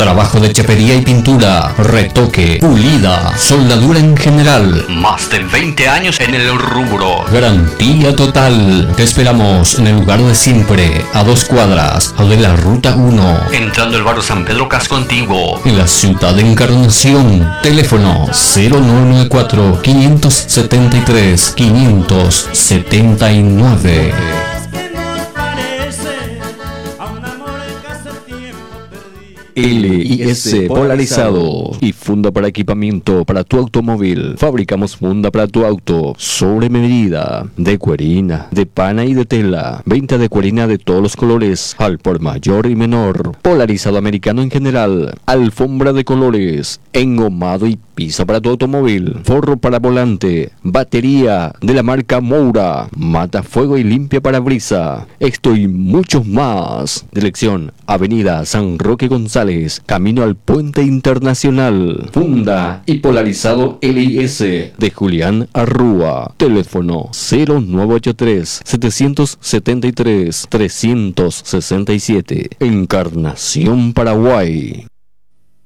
trabajo de chapería y pintura, retoque, pulida, soldadura en general. Más de 20 años en el rubro. Garantía total. Te esperamos en el lugar de siempre, a 2 cuadras de la ruta 1, entrando el barrio San Pedro Casco Antiguo, en la ciudad de Encarnación. Teléfono 0994 573 579. LIS Polarizado y funda para equipamiento para tu automóvil. Fabricamos funda para tu auto sobre medida, de cuerina, de pana y de tela. Venta de cuerina de todos los colores, al por mayor y menor. Polarizado americano en general. Alfombra de colores, engomado y piso para tu automóvil. Forro para volante, batería de la marca Moura, matafuego y limpia parabrisa. Esto y muchos más. Dirección: Avenida San Roque González, camino al Puente Internacional. Funda y polarizado LIS de Julián Arrúa. Teléfono 0983 773 367. Encarnación, Paraguay.